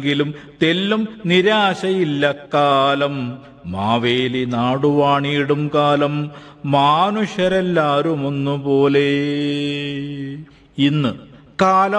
ും തെല്ലും നിരാശയില്ല കാലം. മാവേലി നാടുവാണിയിടും കാലം. മാനുഷരെല്ലാരും ഒന്നുപോലെ. ഇന്ന് കാലം